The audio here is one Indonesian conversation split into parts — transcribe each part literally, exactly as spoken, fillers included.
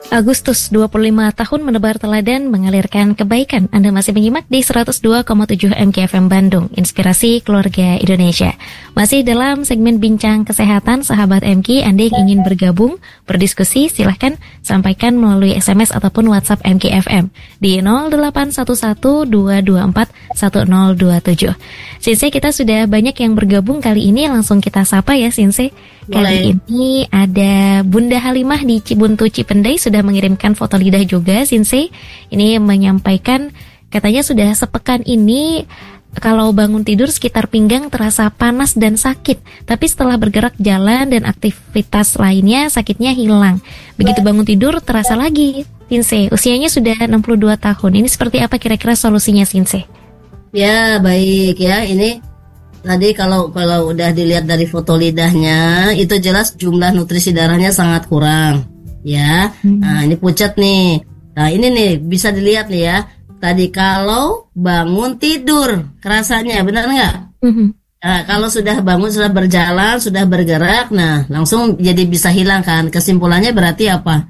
Agustus, dua puluh lima tahun menebar teladan mengalirkan kebaikan. Anda masih menyimak di seratus dua koma tujuh M K F M Bandung, Inspirasi Keluarga Indonesia. Masih dalam segmen Bincang Kesehatan, sahabat M K, Anda yang ingin bergabung, berdiskusi, silahkan sampaikan melalui S M S ataupun WhatsApp M K F M di nol delapan satu satu dua dua empat satu nol dua tujuh. Sinse, kita sudah banyak yang bergabung kali ini, langsung kita sapa ya Sinse. Kali ini ada Bunda Halimah di Cibuntu Cipendei sudah mengirimkan foto lidah juga, Sinse. Ini menyampaikan katanya sudah sepekan ini kalau bangun tidur sekitar pinggang terasa panas dan sakit, tapi setelah bergerak jalan dan aktivitas lainnya sakitnya hilang. Begitu bangun tidur terasa lagi, Sinse. Usianya sudah enam puluh dua tahun. Ini seperti apa kira-kira solusinya, Sinse? Ya, baik ya. Ini tadi kalau kalau udah dilihat dari foto lidahnya, itu jelas jumlah nutrisi darahnya sangat kurang. Ya, hmm. Nah ini pucat nih. Nah ini nih bisa dilihat nih ya. Tadi kalau bangun tidur, kerasanya benar nggak? Hmm. Nah, kalau sudah bangun, sudah berjalan, sudah bergerak, nah langsung jadi bisa hilang kan? Kesimpulannya berarti apa?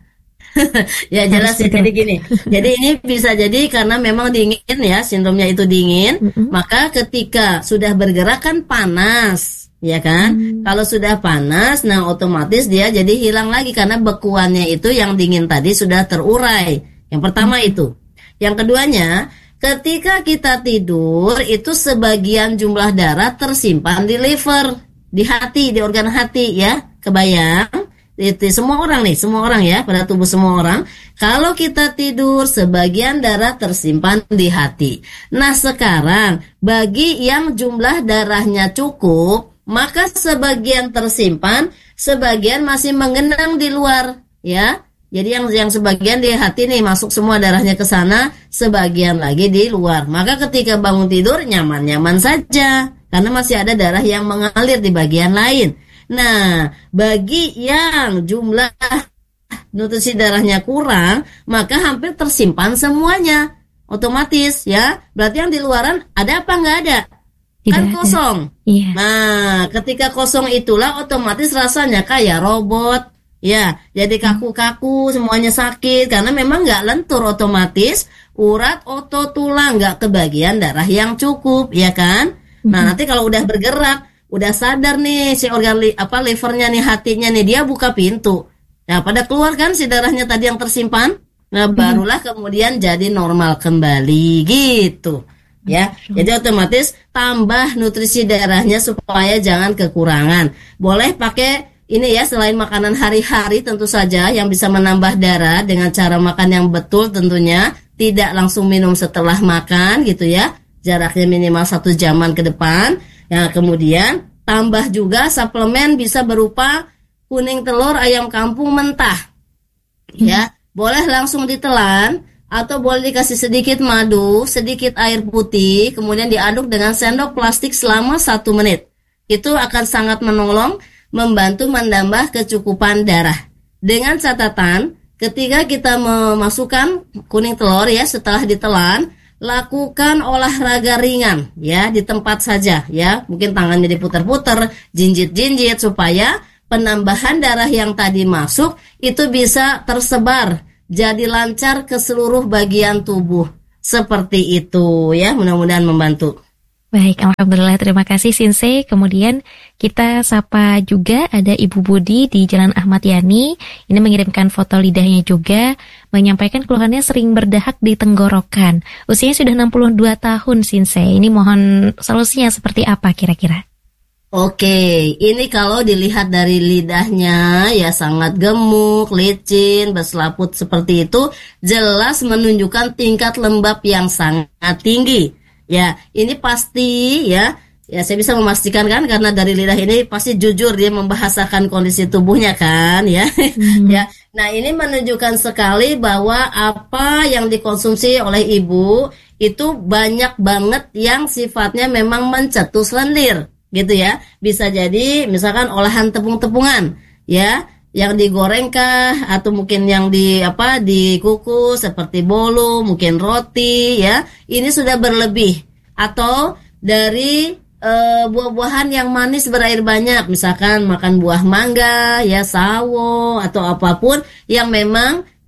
Ya jelas ya, jadi gini. Jadi ini bisa jadi karena memang dingin ya, sindromnya itu dingin. Hmm. Maka ketika sudah bergerak kan panas. Ya kan, hmm. Kalau sudah panas, nah otomatis dia jadi hilang lagi karena bekuannya itu yang dingin tadi sudah terurai. Yang pertama hmm. itu. Yang keduanya, ketika kita tidur itu sebagian jumlah darah tersimpan di liver, di hati, di organ hati ya, kebayang? Itu semua orang nih, semua orang ya, pada tubuh semua orang. Kalau kita tidur, sebagian darah tersimpan di hati. Nah sekarang, bagi yang jumlah darahnya cukup, maka sebagian tersimpan, sebagian masih mengenang di luar, ya. Jadi yang yang sebagian di hati nih masuk semua darahnya ke sana, sebagian lagi di luar. Maka ketika bangun tidur nyaman-nyaman saja, karena masih ada darah yang mengalir di bagian lain. Nah, bagi yang jumlah nutrisi darahnya kurang, maka hampir tersimpan semuanya, otomatis, ya. Berarti yang di luaran ada apa nggak ada? Tidak kan kosong. Iya. Nah, ketika kosong itulah otomatis rasanya kayak robot, ya. Jadi kaku-kaku, semuanya sakit karena memang nggak lentur, otomatis urat, otot, tulang nggak kebagian darah yang cukup, ya kan? Mm-hmm. Nah, nanti kalau udah bergerak, udah sadar nih si organ li, apa livernya nih, hatinya nih, dia buka pintu. Nah, pada keluar kan si darahnya tadi yang tersimpan. Nah, barulah mm-hmm. kemudian jadi normal kembali gitu. Ya, jadi otomatis tambah nutrisi darahnya supaya jangan kekurangan. Boleh pakai ini ya, selain makanan hari-hari tentu saja yang bisa menambah darah dengan cara makan yang betul tentunya. Tidak langsung minum setelah makan gitu ya. Jaraknya minimal satu jaman ke depan. Nah, kemudian tambah juga suplemen bisa berupa kuning telur ayam kampung mentah. Ya, boleh langsung ditelan. Atau boleh dikasih sedikit madu, sedikit air putih, kemudian diaduk dengan sendok plastik selama satu menit. Itu akan sangat menolong, membantu menambah kecukupan darah. Dengan catatan, ketika kita memasukkan kuning telur ya, setelah ditelan, lakukan olahraga ringan ya, di tempat saja ya. Mungkin tangannya diputar-putar, jinjit-jinjit, supaya penambahan darah yang tadi masuk itu bisa tersebar, jadi lancar ke seluruh bagian tubuh. Seperti itu ya, mudah-mudahan membantu. Baik, alhamdulillah, terima kasih Sinse. Kemudian kita sapa juga ada Ibu Budi di Jalan Ahmad Yani. Ini mengirimkan foto lidahnya juga, menyampaikan keluhannya sering berdahak di tenggorokan. Usianya sudah enam puluh dua tahun Sinse. Ini mohon solusinya seperti apa kira-kira? Oke, ini kalau dilihat dari lidahnya ya sangat gemuk, licin, berselaput seperti itu, jelas menunjukkan tingkat lembab yang sangat tinggi. Ya, ini pasti ya, ya saya bisa memastikan kan, karena dari lidah ini pasti jujur dia membahasakan kondisi tubuhnya kan, ya. Hmm. Ya, nah ini menunjukkan sekali bahwa apa yang dikonsumsi oleh ibu itu banyak banget yang sifatnya memang mencetus lendir. Gitu ya, bisa jadi misalkan olahan tepung-tepungan ya, yang digorengkah atau mungkin yang di apa dikukus seperti bolu, mungkin roti ya, ini sudah berlebih. Atau dari e, buah-buahan yang manis berair banyak, misalkan makan buah mangga ya, sawo atau apapun yang memang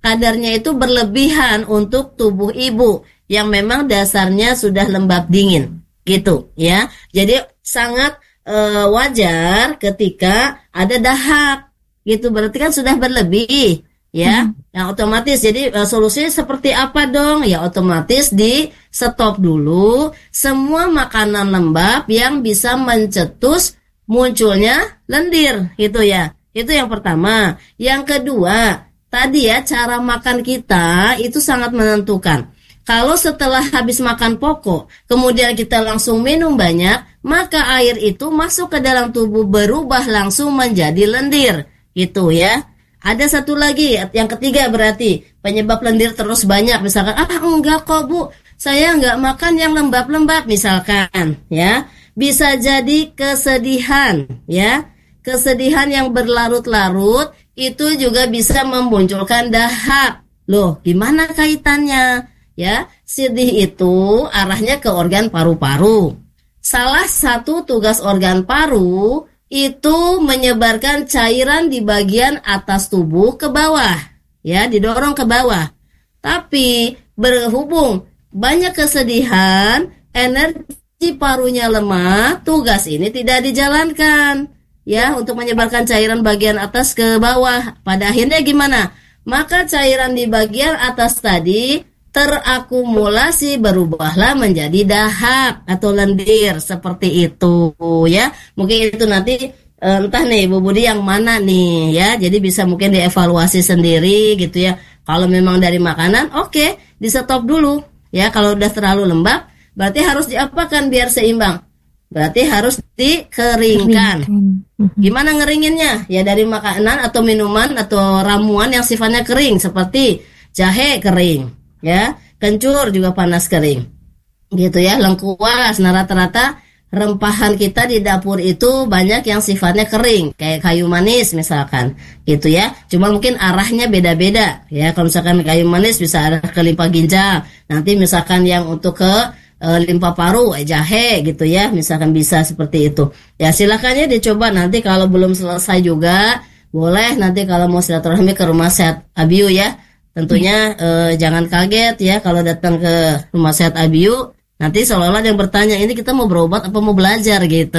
kadarnya itu berlebihan untuk tubuh ibu yang memang dasarnya sudah lembab dingin gitu ya. Jadi sangat e, wajar ketika ada dahak gitu, berarti kan sudah berlebih ya. Hmm. Yang otomatis jadi e, solusinya seperti apa dong? Ya otomatis di stop dulu semua makanan lembab yang bisa mencetus munculnya lendir gitu ya. Itu yang pertama. Yang kedua, tadi ya cara makan kita itu sangat menentukan. Kalau setelah habis makan pokok, kemudian kita langsung minum banyak, maka air itu masuk ke dalam tubuh berubah langsung menjadi lendir. Gitu ya. Ada satu lagi, yang ketiga berarti penyebab lendir terus banyak. Misalkan, ah enggak kok Bu, saya enggak makan yang lembab-lembab misalkan ya. Bisa jadi kesedihan ya. Kesedihan yang berlarut-larut itu juga bisa memunculkan dahak. Loh, gimana kaitannya? Ya, sedih itu arahnya ke organ paru-paru. Salah satu tugas organ paru itu menyebarkan cairan di bagian atas tubuh ke bawah. Ya, didorong ke bawah. Tapi berhubung banyak kesedihan, energi parunya lemah, tugas ini tidak dijalankan. Ya, untuk menyebarkan cairan bagian atas ke bawah. Pada akhirnya gimana? Maka cairan di bagian atas tadi terakumulasi berubahlah menjadi dahak atau lendir seperti itu ya. Mungkin itu nanti entah nih Bu Budi yang mana nih ya. Jadi bisa mungkin dievaluasi sendiri gitu ya. Kalau memang dari makanan oke, okay, di stop dulu ya. Kalau udah terlalu lembab berarti harus diapakan biar seimbang. Berarti harus dikeringkan. Gimana ngeringinnya? Ya dari makanan atau minuman atau ramuan yang sifatnya kering seperti jahe kering. Ya, kencur juga panas kering, gitu ya, lengkuas. Nah rata-rata rempahan kita di dapur itu banyak yang sifatnya kering, kayak kayu manis misalkan, gitu ya. Cuma mungkin arahnya beda-beda, ya. Kalau misalkan kayu manis bisa arah ke limpa ginjal, nanti misalkan yang untuk ke e, limpa paru, eh, jahe, gitu ya. Misalkan bisa seperti itu. Ya silakannya dicoba nanti kalau belum selesai juga, boleh nanti kalau mau silaturahmi ke rumah sehat Abiu ya. Tentunya eh, jangan kaget ya kalau datang ke rumah sehat Abiu nanti seolah-olah yang bertanya ini kita mau berobat apa mau belajar gitu.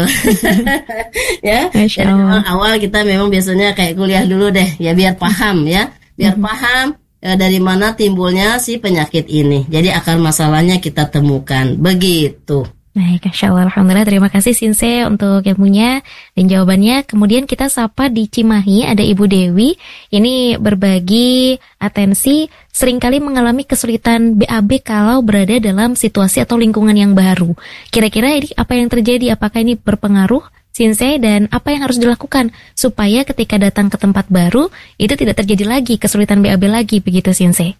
Ya. Jadi memang awal kita memang biasanya kayak kuliah dulu deh ya biar paham ya, biar mm-hmm. paham ya, dari mana timbulnya si penyakit ini. Jadi akar masalahnya kita temukan begitu. Baik, Masya Allah, Alhamdulillah, terima kasih Sinse untuk ilmunya dan jawabannya. Kemudian kita sapa di Cimahi, ada Ibu Dewi. Ini berbagi atensi, seringkali mengalami kesulitan B A B kalau berada dalam situasi atau lingkungan yang baru. Kira-kira ini apa yang terjadi? Apakah ini berpengaruh, Sinse? Dan apa yang harus dilakukan supaya ketika datang ke tempat baru, itu tidak terjadi lagi kesulitan B A B lagi, begitu Sinse?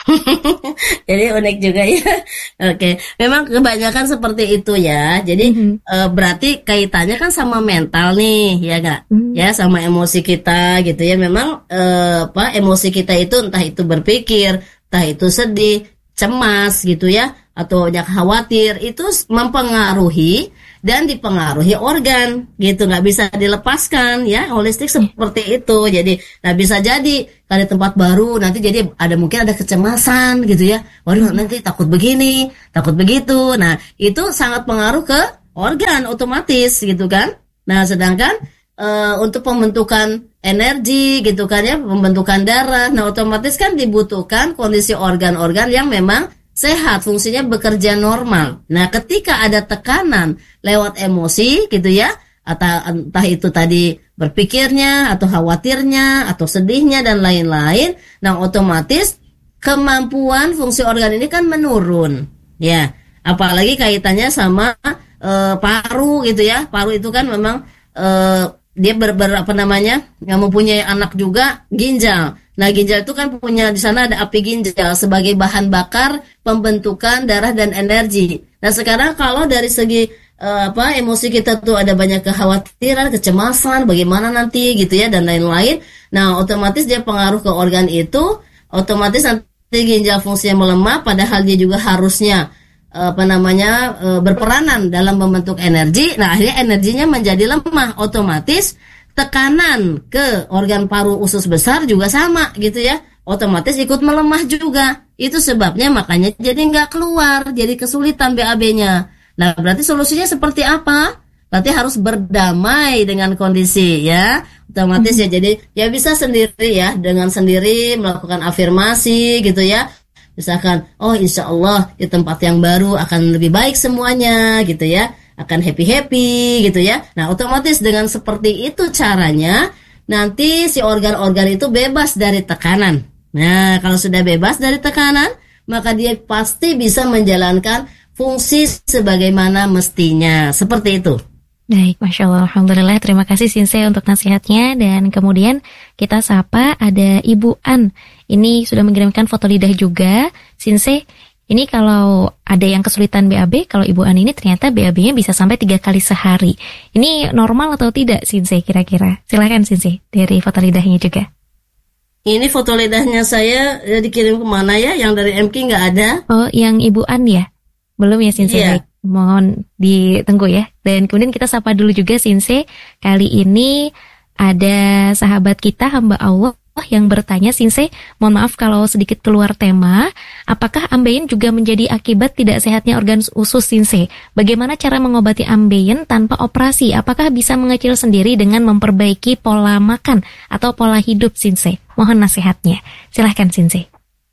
Jadi unik juga ya. Oke, memang kebanyakan seperti itu ya. Jadi mm-hmm. e, berarti kaitannya kan sama mental nih, ya nggak? Mm-hmm. Ya sama emosi kita gitu ya. Memang e, apa emosi kita itu entah itu berpikir, entah itu sedih, cemas gitu ya, atau banyak khawatir, itu mempengaruhi dan dipengaruhi organ gitu, nggak bisa dilepaskan ya. Holistik seperti itu. Jadi nggak bisa jadi kalau tempat baru nanti jadi ada mungkin ada kecemasan gitu ya. Waduh nanti takut begini, takut begitu. Nah itu sangat pengaruh ke organ otomatis gitu kan. Nah sedangkan e, untuk pembentukan energi gitu kan ya, pembentukan darah, nah otomatis kan dibutuhkan kondisi organ-organ yang memang sehat, fungsinya bekerja normal. Nah, ketika ada tekanan lewat emosi gitu ya, atau entah itu tadi berpikirnya, atau khawatirnya, atau sedihnya dan lain-lain, nah otomatis kemampuan fungsi organ ini kan menurun. Ya, apalagi kaitannya sama e, paru gitu ya. Paru itu kan memang e, dia ber, ber apa namanya? Yang mempunyai anak juga ginjal. Nah, ginjal itu kan punya di sana ada api ginjal sebagai bahan bakar pembentukan darah dan energi. Nah, sekarang kalau dari segi uh, apa emosi kita tuh ada banyak kekhawatiran, kecemasan, bagaimana nanti gitu ya dan lain-lain. Nah, otomatis dia pengaruh ke organ itu, otomatis nanti ginjal fungsinya melemah padahal dia juga harusnya uh, apa namanya uh, berperanan dalam membentuk energi. Nah, akhirnya energinya menjadi lemah, otomatis tekanan ke organ paru usus besar juga sama gitu ya. otomatis ikut melemah juga. Itu sebabnya makanya jadi nggak keluar, jadi kesulitan B A B-nya. Nah, berarti solusinya seperti apa? Berarti harus berdamai dengan kondisi ya. Otomatis ya jadi ya bisa sendiri ya, dengan sendiri melakukan afirmasi gitu ya. Misalkan, oh insya Allah di tempat yang baru akan lebih baik semuanya gitu ya, akan happy-happy gitu ya. Nah otomatis dengan seperti itu caranya, nanti si organ-organ itu bebas dari tekanan. Nah kalau sudah bebas dari tekanan, maka dia pasti bisa menjalankan fungsi sebagaimana mestinya. Seperti itu. Baik, Masya Allah, Alhamdulillah, terima kasih Sinsei untuk nasihatnya. Dan kemudian kita sapa ada Ibu An. Ini sudah mengirimkan foto lidah juga. Sinsei, ini kalau ada yang kesulitan B A B, kalau Ibu An ini ternyata B A B-nya bisa sampai tiga kali sehari. Ini normal atau tidak Sinsei kira-kira? Silakan Sinsei, dari foto lidahnya juga. Ini foto lidahnya saya ya, dikirim kemana ya? Yang dari M K nggak ada? Oh, yang Ibu An ya? Belum ya Sinsei? Iya. Mohon ditunggu ya. Dan kemudian kita sapa dulu juga Sinsei. Kali ini ada sahabat kita hamba Allah yang bertanya, Sinsei, mohon maaf kalau sedikit keluar tema, apakah ambeien juga menjadi akibat tidak sehatnya organ usus Sinsei? Bagaimana cara mengobati ambeien tanpa operasi? Apakah bisa mengecil sendiri dengan memperbaiki pola makan atau pola hidup Sinsei? Mohon nasihatnya. Silahkan Sinsei.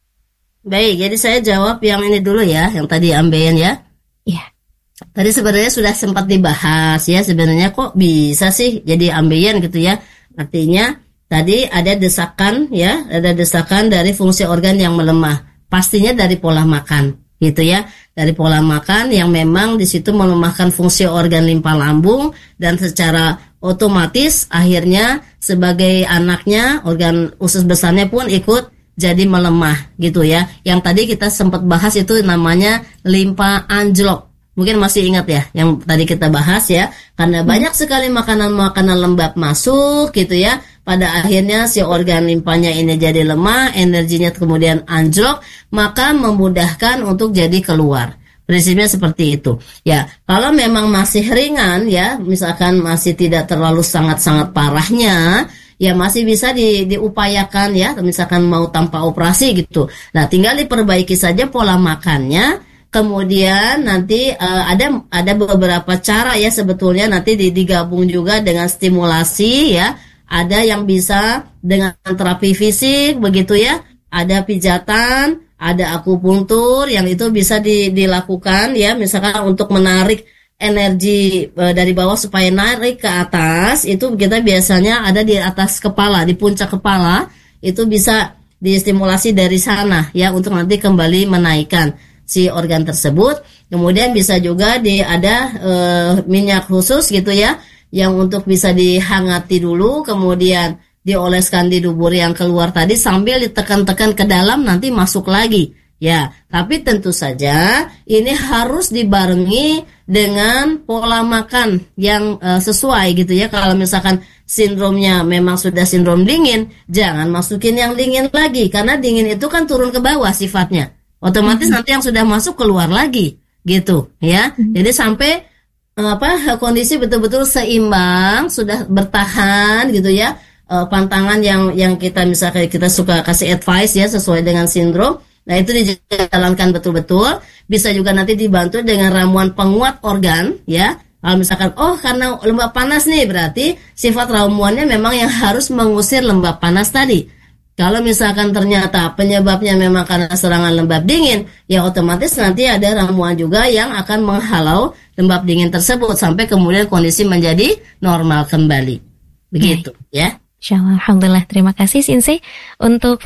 Baik, jadi saya jawab yang ini dulu ya, yang tadi ambeien ya. Iya. Tadi sebenarnya sudah sempat dibahas ya, sebenarnya kok bisa sih jadi ambeien gitu ya. Artinya tadi ada desakan ya, ada desakan dari fungsi organ yang melemah. Pastinya dari pola makan gitu ya. Dari pola makan yang memang di situ melemahkan fungsi organ limpa lambung, dan secara otomatis akhirnya sebagai anaknya organ usus besarnya pun ikut jadi melemah gitu ya. Yang tadi kita sempat bahas itu namanya limpa anjlok. Mungkin masih ingat ya yang tadi kita bahas ya, karena banyak sekali makanan-makanan lembab masuk gitu ya, pada akhirnya si organ limpanya ini jadi lemah, energinya kemudian anjlok, maka memudahkan untuk jadi keluar. Prinsipnya seperti itu ya. Kalau memang masih ringan ya, misalkan masih tidak terlalu sangat-sangat parahnya, ya masih bisa di, diupayakan ya, misalkan mau tanpa operasi gitu. Nah tinggal diperbaiki saja pola makannya. Kemudian nanti uh, ada ada beberapa cara ya sebetulnya, nanti digabung juga dengan stimulasi ya. Ada yang bisa dengan terapi fisik begitu ya. Ada pijatan, ada akupunktur yang itu bisa di, dilakukan ya. Misalkan untuk menarik energi uh, dari bawah supaya narik ke atas, itu kita biasanya ada di atas kepala, di puncak kepala. Itu bisa distimulasi dari sana ya, untuk nanti kembali menaikkan si organ tersebut. Kemudian bisa juga di ada e, minyak khusus gitu ya, yang untuk bisa dihangati dulu, kemudian dioleskan di dubur yang keluar tadi sambil ditekan-tekan ke dalam, nanti masuk lagi ya. Tapi tentu saja ini harus dibarengi dengan pola makan yang e, sesuai gitu ya. Kalau misalkan sindromnya memang sudah sindrom dingin, jangan masukin yang dingin lagi, karena dingin itu kan turun ke bawah sifatnya. Otomatis mm-hmm. nanti yang sudah masuk keluar lagi gitu ya. Mm-hmm. Jadi sampai apa kondisi betul-betul seimbang, sudah bertahan gitu ya. E, pantangan yang yang kita misalkan kita suka kasih advice ya sesuai dengan sindrom. Nah itu dijalankan betul-betul. Bisa juga nanti dibantu dengan ramuan penguat organ ya. Kalau misalkan oh karena lembab panas nih, berarti sifat ramuannya memang yang harus mengusir lembab panas tadi. Kalau misalkan ternyata penyebabnya memang karena serangan lembab dingin, ya otomatis nanti ada ramuan juga yang akan menghalau lembab dingin tersebut sampai kemudian kondisi menjadi normal kembali. Begitu ya. Insyaallah, alhamdulillah, terima kasih Sinsei untuk